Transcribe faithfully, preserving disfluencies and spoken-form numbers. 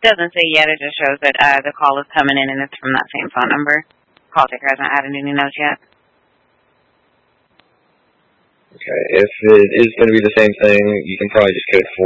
doesn't say yet. It just shows that uh, the call is coming in and it's from that same phone number. Call taker hasn't added any notes yet. Okay, if it is going to be the same thing, you can probably just code